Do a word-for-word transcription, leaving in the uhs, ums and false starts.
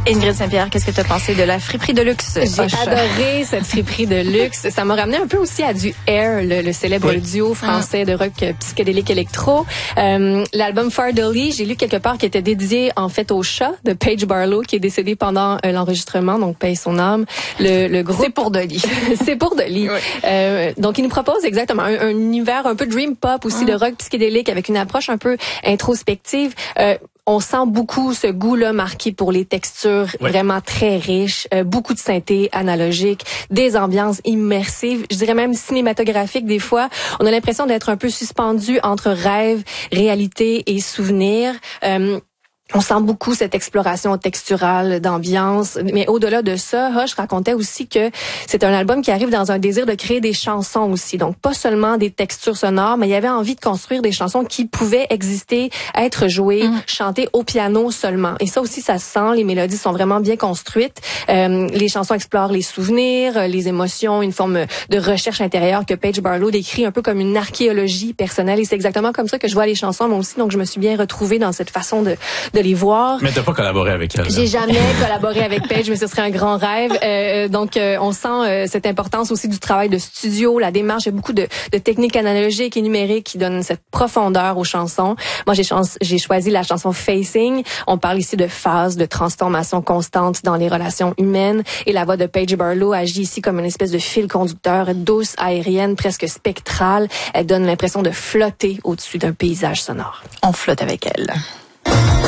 Ingrid Saint-Pierre, qu'est-ce que tu as pensé de la friperie de luxe? J'ai Hoche. adoré cette friperie de luxe. Ça m'a ramené un peu aussi à du Air, le, le célèbre oui. duo français de rock psychédélique électro. Euh, l'album Fardelly, j'ai lu quelque part qui était dédié en fait au chat de Paige Barlow qui est décédé pendant euh, l'enregistrement, donc paye son âme. Le, le groupe c'est pour Dolly. c'est pour Dolly. Oui. Euh, donc il nous propose exactement un, un univers un peu dream pop aussi mm. de rock psychédélique avec une approche un peu introspective. Euh, On sent beaucoup ce goût-là marqué pour les textures oui. vraiment très riches, euh, beaucoup de synthé analogique, des ambiances immersives, je dirais même cinématographiques des fois. On a l'impression d'être un peu suspendu entre rêve, réalité et souvenir. Euh, On sent beaucoup cette exploration texturale, d'ambiance. Mais au-delà de ça, Hoche racontait aussi que c'est un album qui arrive dans un désir de créer des chansons aussi. Donc, pas seulement des textures sonores, mais il y avait envie de construire des chansons qui pouvaient exister, être jouées, mmh. chantées au piano seulement. Et ça aussi, ça se sent. Les mélodies sont vraiment bien construites. Euh, les chansons explorent les souvenirs, les émotions, une forme de recherche intérieure que Paige Barlow décrit un peu comme une archéologie personnelle. Et c'est exactement comme ça que je vois les chansons, moi aussi. Donc, je me suis bien retrouvée dans cette façon de, de de les voir. Mais t'as pas collaboré avec elle. J'ai jamais collaboré avec Paige, mais ce serait un grand rêve. Euh, donc, euh, on sent euh, cette importance aussi du travail de studio, la démarche. Il y a beaucoup de, de techniques analogiques et numériques qui donnent cette profondeur aux chansons. Moi, j'ai, chans- j'ai choisi la chanson Facing. On parle ici de phase, de transformation constante dans les relations humaines. Et la voix de Paige Barlow agit ici comme une espèce de fil conducteur, douce, aérienne, presque spectrale. Elle donne l'impression de flotter au-dessus d'un paysage sonore. On flotte avec elle.